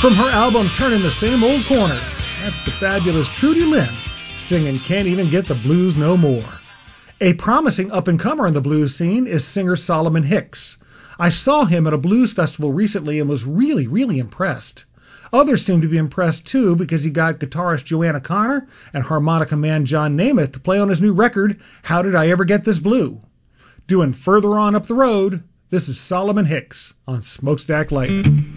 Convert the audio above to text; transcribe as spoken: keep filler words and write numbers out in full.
From her album Turning the Same Old Corners, that's the fabulous Trudy Lynn singing Can't Even Get the Blues No More. A promising up-and-comer in the blues scene is singer Solomon Hicks. I saw him at a blues festival recently and was really, really impressed. Others seem to be impressed too because he got guitarist Joanna Connor and harmonica man John Namath to play on his new record, How Did I Ever Get This Blue? Doing Further On Up the Road, this is Solomon Hicks on Smokestack Light.